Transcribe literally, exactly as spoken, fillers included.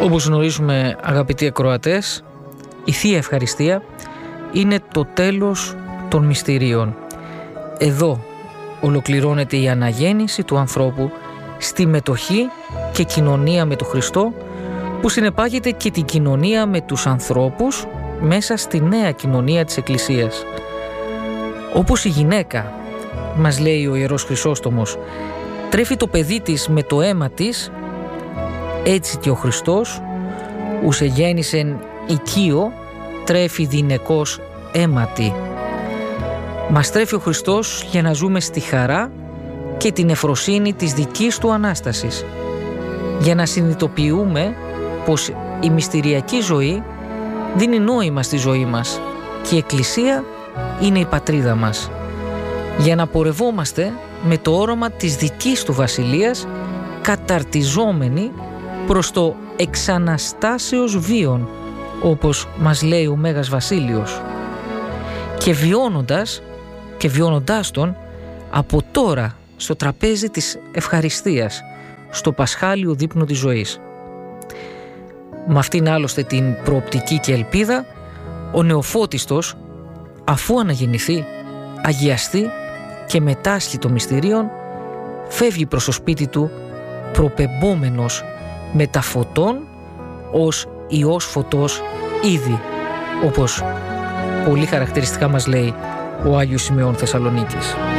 Όπως γνωρίζουμε, αγαπητοί ακροατές, η Θεία Ευχαριστία είναι το τέλος των μυστηρίων. Εδώ ολοκληρώνεται η αναγέννηση του ανθρώπου στη μετοχή και κοινωνία με τον Χριστό, που συνεπάγεται και την κοινωνία με τους ανθρώπους μέσα στη νέα κοινωνία της Εκκλησίας. Όπως η γυναίκα, μας λέει ο Ιερός Χρυσόστομος, τρέφει το παιδί της με το αίμα της, έτσι και ο Χριστός, ους εγέννησεν οικείο, τρέφει δινεκός αίματι. Μας τρέφει ο Χριστός για να ζούμε στη χαρά και την ευφροσύνη της δικής Του Ανάστασης, για να συνειδητοποιούμε πως η μυστηριακή ζωή δίνει νόημα στη ζωή μας και η Εκκλησία είναι η πατρίδα μας, για να πορευόμαστε με το όραμα της δικής Του Βασιλείας, καταρτιζόμενοι προς το εξαναστάσεως βίον, όπως μας λέει ο Μέγας Βασίλειος, και βιώνοντας και βιώνοντάς τον από τώρα στο τραπέζι της ευχαριστίας, στο πασχάλιο δείπνο της ζωής. Με αυτήν άλλωστε την προοπτική και ελπίδα, ο νεοφώτιστος, αφού αναγεννηθεί, αγιαστεί και μετάσχει των μυστηρίων, φεύγει προς το σπίτι του προπεμπόμενος με τα φωτών ως Υιός φωτός ήδη, όπως πολύ χαρακτηριστικά μας λέει ο Άγιος Σημεών Θεσσαλονίκης.